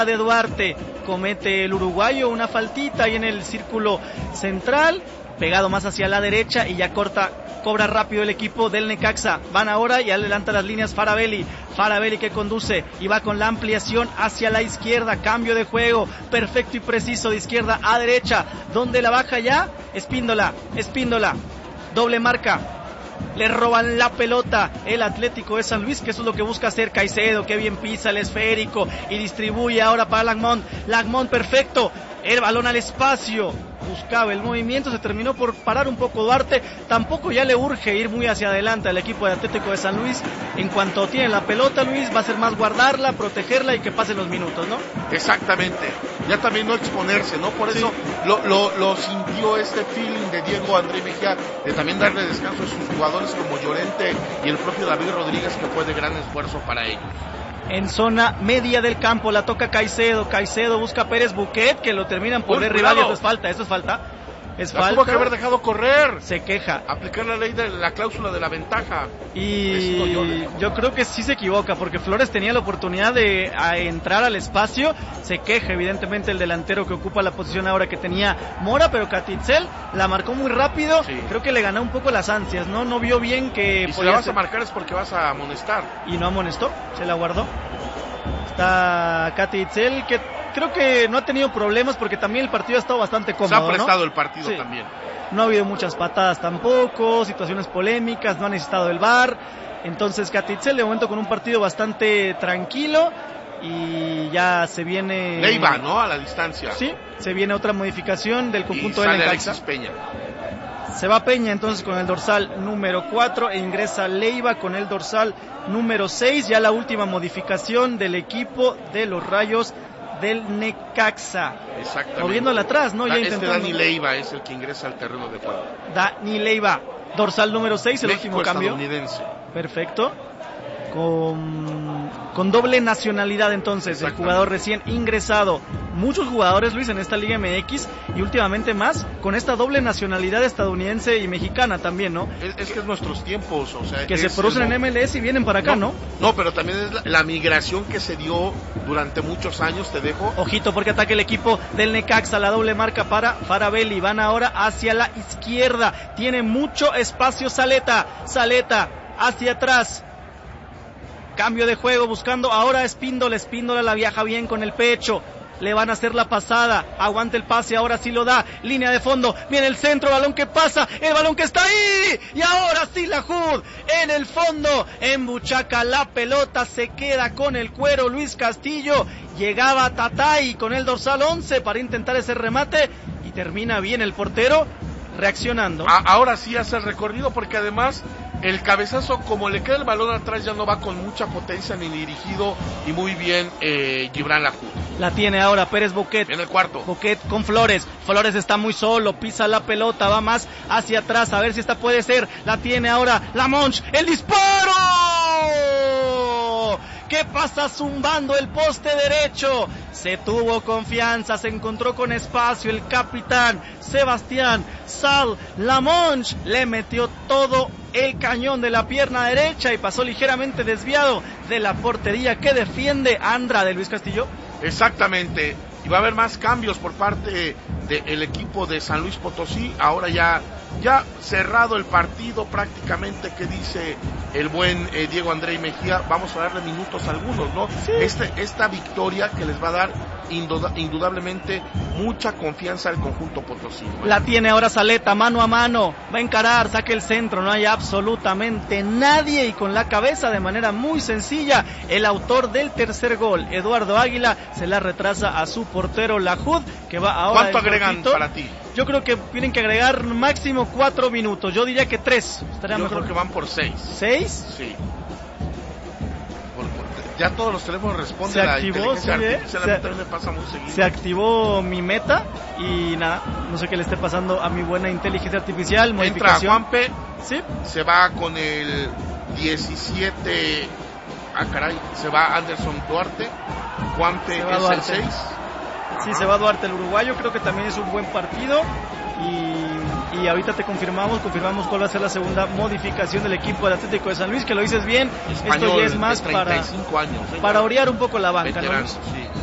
de Duarte, comete el uruguayo una faltita ahí en el círculo central, pegado más hacia la derecha y ya cobra rápido el equipo del Necaxa. Van ahora y adelanta las líneas Faravelli que conduce y va con la ampliación hacia la izquierda, cambio de juego, perfecto y preciso de izquierda a derecha, donde la baja ya, Espíndola, doble marca. Le roban la pelota el Atlético de San Luis, que eso es lo que busca hacer Caicedo, que bien pisa el esférico y distribuye ahora para Lagmont, perfecto, el balón al espacio, buscaba el movimiento, se terminó por parar un poco Duarte, tampoco ya le urge ir muy hacia adelante al equipo de Atlético de San Luis, en cuanto tiene la pelota Luis, va a ser más guardarla, protegerla y que pasen los minutos, ¿no? Exactamente, ya también no exponerse, ¿no? Por eso lo sintió este feeling de Diego André Mejía, de también darle descanso a sus jugadores como Llorente y el propio David Rodríguez, que fue de gran esfuerzo para ellos. En zona media del campo la toca Caicedo busca a Pérez Buquet, que lo terminan por rival, y eso es falta. Tuvo que haber dejado correr. Se queja. Aplicar la ley de la cláusula de la ventaja. Y yo creo que sí se equivoca, porque Flores tenía la oportunidad de entrar al espacio. Se queja evidentemente el delantero que ocupa la posición ahora que tenía Mora, pero Catitzel la marcó muy rápido. Sí. Creo que le ganó un poco las ansias, ¿no? No vio bien que... Y si la vas a marcar es porque vas a amonestar. Y no amonestó, se la guardó. Está Catitzel, que creo que no ha tenido problemas porque también el partido ha estado bastante cómodo. Se ha prestado, ¿no? El partido sí. También. No ha habido muchas patadas tampoco, situaciones polémicas, no ha necesitado el VAR. Entonces Catitzel de momento con un partido bastante tranquilo y ya se viene... Leiva, ¿no? A la distancia. Sí, se viene otra modificación del conjunto del Necaxa. Peña. Se va Peña entonces con el dorsal número 4 e ingresa Leiva con el dorsal número 6, ya la última modificación del equipo de los Rayos del Necaxa. Exactamente. Moviéndola atrás, ¿no? Ya intentando... Dani Leiva es el que ingresa al terreno de juego. Dani Leiva, dorsal número 6, el México último cambio. Estadounidense. Perfecto. Con doble nacionalidad entonces, el jugador recién ingresado. Muchos jugadores, Luis, en esta Liga MX y últimamente más, con esta doble nacionalidad estadounidense y mexicana también, ¿no? Es que es nuestros tiempos, o sea... Que se producen en MLS y vienen para acá, ¿no? No, pero también es la migración que se dio durante muchos años, te dejo. Ojito porque ataca el equipo del Necaxa, la doble marca para Faravelli, van ahora hacia la izquierda, tiene mucho espacio Zaleta hacia atrás. Cambio de juego buscando ahora Espíndola la viaja bien con el pecho, le van a hacer la pasada, aguanta el pase, ahora sí lo da, línea de fondo, viene el centro, balón que pasa, el balón que está ahí, y ahora sí Lahoud, en el fondo, embuchaca la pelota, se queda con el cuero Luis Castillo, llegaba Tatay con el dorsal 11 para intentar ese remate, y termina bien el portero, reaccionando. Ahora sí hace el recorrido porque además el cabezazo, como le queda el balón atrás, ya no va con mucha potencia ni dirigido, y muy bien Gibran Lahoud. La tiene ahora Pérez Buquet. En el cuarto. Buquet con Flores está muy solo, pisa la pelota, va más hacia atrás, a ver si esta puede ser. La tiene ahora Lamonch, el disparo. ¿Qué pasa? Zumbando el poste derecho. Se tuvo confianza, se encontró con espacio el capitán Sebastián Sal Lamonch. Le metió todo el cañón de la pierna derecha y pasó ligeramente desviado de la portería que defiende Andrade. Luis Castillo. Exactamente. Y va a haber más cambios por parte del equipo de San Luis Potosí. Ahora ya cerrado el partido prácticamente, que dice el buen Diego André Mejía, vamos a darle minutos a algunos, ¿no? Sí. Esta victoria que les va a dar indudablemente mucha confianza al conjunto potosí, ¿no? La tiene ahora Zaleta, mano a mano, va a encarar, saca el centro, no hay absolutamente nadie, y con la cabeza de manera muy sencilla, el autor del tercer gol, Eduardo Águila, se la retrasa a su portero Lahoud, que va ahora... ¿Cuánto agregan para ti? Yo creo que tienen que agregar máximo 4 minutos, yo diría que 3. Yo creo que van por 6. ¿6? Sí. Ya todos los teléfonos responden. Se activó, sí, me pasa muy seguido. Se activó mi meta y nada, no sé qué le esté pasando a mi buena inteligencia artificial. Entra Juanpe, ¿sí? Se va con el 17, se va Anderson Duarte, Juanpe es Duarte. El 6. Sí, se va Duarte, el uruguayo, creo que también es un buen partido y ahorita te confirmamos cuál va a ser la segunda modificación del equipo del Atlético de San Luis, que lo dices bien, español, esto ya es más 35 años, para orear un poco la banca, veterano, ¿no? Sí.